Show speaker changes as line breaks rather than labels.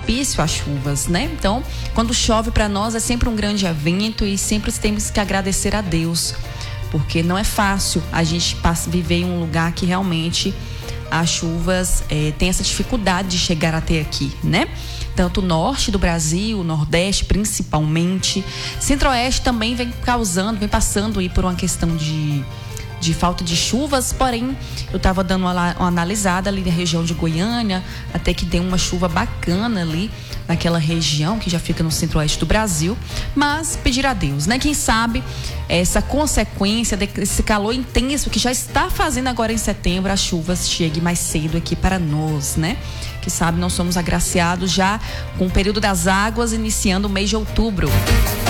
propício às chuvas, né? Então, quando chove para nós é sempre um grande evento e sempre temos que agradecer a Deus, porque não é fácil a gente viver em um lugar que realmente as chuvas têm essa dificuldade de chegar até aqui, né? Tanto o norte do Brasil, o nordeste principalmente, centro-oeste também vem passando aí por uma questão de falta de chuvas, porém eu estava dando uma analisada ali na região de Goiânia, até que tem uma chuva bacana ali naquela região que já fica no centro-oeste do Brasil, mas pedir a Deus, né? Quem sabe essa consequência desse calor intenso que já está fazendo agora em setembro, as chuvas cheguem mais cedo aqui para nós, né? Que sabe nós somos agraciados já com o período das águas iniciando o mês de outubro.